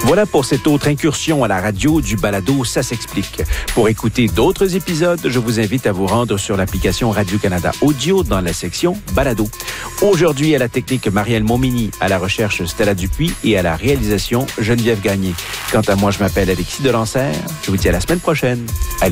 Voilà pour cette autre incursion à la radio du balado Ça s'explique. Pour écouter d'autres épisodes, je vous invite à vous rendre sur l'application Radio-Canada Audio dans la section Balado. Aujourd'hui, à la technique, Marielle Montminy, à la recherche, Stella Dupuis et à la réalisation, Geneviève Gagné. Quant à moi, je m'appelle Alexis Delancer. Je vous dis à la semaine prochaine. Allez.